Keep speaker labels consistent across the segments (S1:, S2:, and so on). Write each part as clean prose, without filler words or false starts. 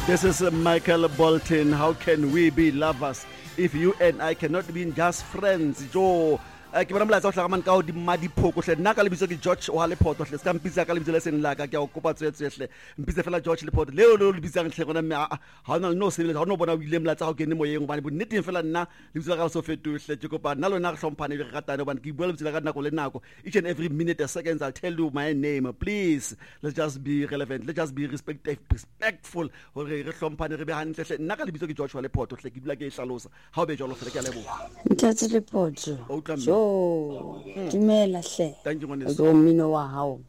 S1: This is Michael Bolton. How can we be lovers if you and I cannot be just friends? Joe. Ke bona molaetsa o hlaga man ka o di madiphoko hle nna ka lebitso ke George wa Lephoto hle ska mpitsa ka lebitso le seng la ka ke a o kopa tswetse hle mpitse fela George Lephoto leo le lebitsang hle gona mme ha ona no se le ha ona bona o ile mlatsa go kene moyeng bane bonneteng fela nna lebitso la ka so fetohle ke kopa nna lona re hlomphane le ratane bane ke bua lebitso la ka nako le nako each and every minute a seconds I'll tell you my name. Please, let's just be relevant, let's just be respectful hore re hlomphane re be hantle hle nna ka lebitso ke George wa Lephoto hle ke dula ke hlalosa ha o be jalo fela ke a leboga
S2: Ntate Lephoto Dumela hle. O mino wa hao.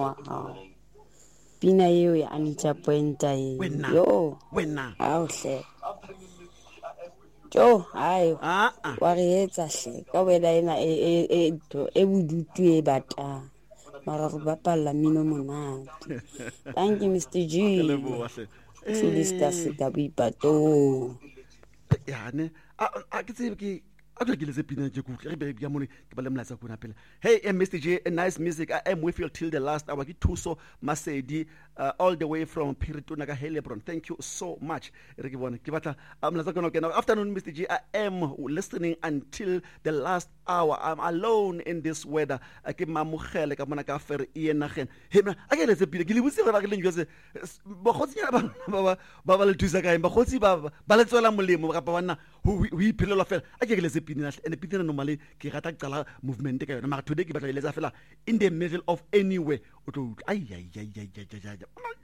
S2: Pina eo ya Anita Poenta e. Yo.
S1: Wena.
S2: Hao hle. Jo, hayo. Wa re etsa hle. Ka wena ena e budutu e bata. Mara re bapalla mino monate. Thank you Mr. G. Philista sika bipato.
S1: Ya ne. A ke tsebe ke hey, Mr. J, nice music. I am with you till the last hour. Tuso Masedi, all the way from Piritunaga Helebron. Thank you so much. Afternoon, Mr. J. I am listening until the last hour. I'm alone in this weather. I keep my mukhele kamana ka fer ienagen. Hema, again let's be gili busi ra gele ngese. Ba khotsi ba le thusa ka ba khotsi ba le tswela molemo ka bana hu iphilelo fela. Akele se and the people normally ke rata qala movement ka yona mara today ke batla ile za fela in the middle of anywhere o tlo